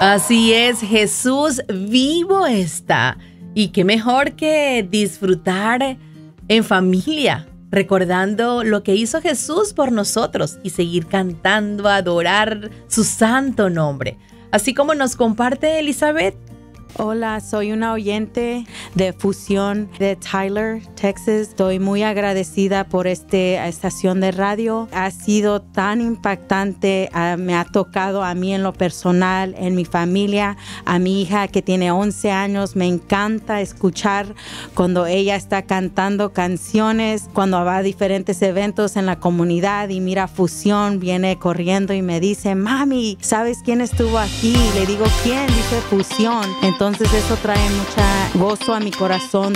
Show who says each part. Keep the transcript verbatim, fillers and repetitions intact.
Speaker 1: Así es, Jesús vivo está. Y qué mejor que disfrutar en familia, recordando lo que hizo Jesús por nosotros y seguir cantando, adorar su santo nombre. Así como nos comparte Elizabeth.
Speaker 2: Hola, soy una oyente de Fusión de Tyler, Texas. Estoy muy agradecida por esta estación de radio. Ha sido tan impactante, uh, me ha tocado a mí en lo personal, en mi familia, a mi hija que tiene once años. Me encanta escuchar cuando ella está cantando canciones, cuando va a diferentes eventos en la comunidad y mira Fusión, viene corriendo y me dice, mami, ¿sabes quién estuvo aquí? Le digo, ¿quién? Dice Fusión. Entonces eso trae mucha gozo a mi corazón